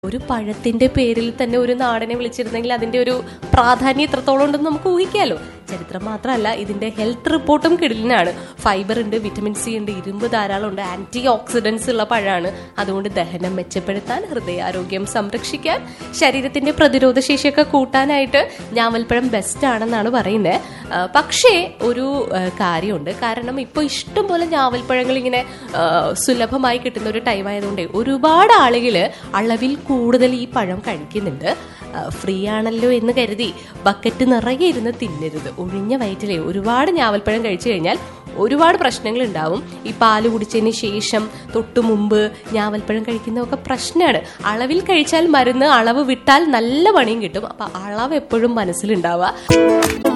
ഒരു പഴത്തിന്റെ പേരിൽ തന്നെ ഒരു നാടിനെ വിളിച്ചിരുന്നെങ്കിൽ അതിന്റെ ഒരു പ്രാധാന്യം എത്രത്തോളം ഉണ്ടെന്ന് നമുക്ക് ഊഹിക്കാലോ. ചരിത്രം മാത്രമല്ല, ഇതിന്റെ ഹെൽത്ത് റിപ്പോർട്ടും കിടിലനാണ്. ഫൈബർ ഉണ്ട്, വിറ്റമിൻ സി ഉണ്ട്, ഇരുമ്പ് ധാരാളം ഉണ്ട്, ആന്റി ഓക്സിഡൻസ് ഉള്ള പഴമാണ്. അതുകൊണ്ട് ദഹനം മെച്ചപ്പെടുത്താൻ, ഹൃദയാരോഗ്യം സംരക്ഷിക്കാൻ, ശരീരത്തിന്റെ പ്രതിരോധ ശേഷിയൊക്കെ കൂട്ടാനായിട്ട് ഞാവൽപ്പഴം ബെസ്റ്റ് ആണെന്നാണ് പറയുന്നത്. പക്ഷേ ഒരു കാര്യമുണ്ട്. കാരണം ഇപ്പോൾ ഇഷ്ടം പോലെ ഞാവൽപ്പഴങ്ങൾ ഇങ്ങനെ സുലഭമായി കിട്ടുന്ന ഒരു ടൈം ആയതുകൊണ്ട് ഒരുപാട് ആളുകൾ അളവിൽ കൂടുതൽ ഈ പഴം കഴിക്കുന്നുണ്ട്. ഫ്രീ ആണല്ലോ എന്ന് കരുതി ബക്കറ്റ് നിറയെ ഇരുന്ന് തിന്നരുത്. ഒഴിഞ്ഞ വയറ്റിലെ ഒരുപാട് ഞാവൽപ്പഴം കഴിച്ചു കഴിഞ്ഞാൽ ഒരുപാട് പ്രശ്നങ്ങൾ ഉണ്ടാവും. ഈ പാല് കുടിച്ചതിന് ശേഷം തൊട്ടു മുമ്പ് ഞാവൽപ്പഴം കഴിക്കുന്നതൊക്കെ പ്രശ്നമാണ്. അളവിൽ കഴിച്ചാൽ മരുന്ന്, അളവ് വിട്ടാൽ നല്ല പണിയും കിട്ടും. അപ്പൊ അളവ് എപ്പോഴും മനസ്സിലുണ്ടാവുക.